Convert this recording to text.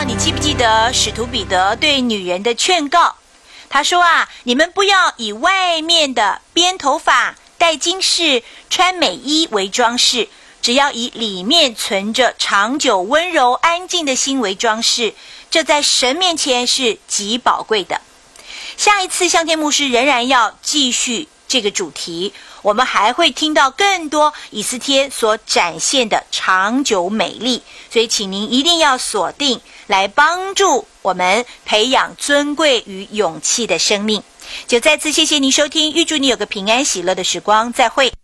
你记不记得使徒彼得对女人的劝告？他说啊，你们不要以外面的编头发、戴金饰、穿美衣为装饰，只要以里面存着长久温柔安静的心为装饰，这在神面前是极宝贵的。下一次向天牧师仍然要继续这个主题，我们还会听到更多以斯帖所展现的长久美丽，所以请您一定要锁定，来帮助我们培养尊贵与勇气的生命。就再次谢谢您收听，预祝你有个平安喜乐的时光，再会。